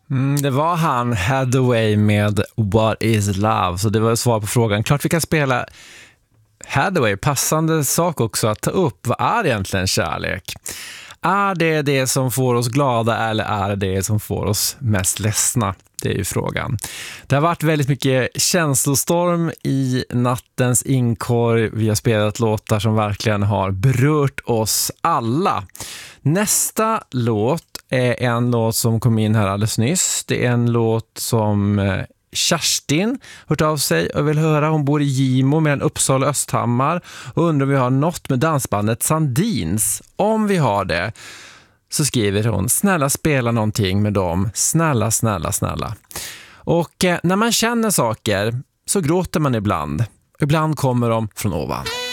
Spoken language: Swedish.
Det var han, Hathaway med What is Love. Så det var svar på frågan. Klart vi kan spela Hathaway, passande sak också att ta upp. Vad är egentligen kärlek? Är det det som får oss glada eller är det det som får oss mest ledsna? Det är ju frågan. Det har varit väldigt mycket känslostorm i nattens inkorg. Vi har spelat låtar som verkligen har berört oss alla. Nästa låt är en låt som kom in här alldeles nyss. Det är en låt som Kerstin hört av sig och vill höra. Hon bor i Gimo med en Uppsala och Östhammar och undrar om vi har något med dansbandet Sandins. Om vi har det så skriver hon: snälla spela någonting med dem. Snälla, snälla, snälla. Och när man känner saker så gråter man ibland. Ibland kommer de från ovan.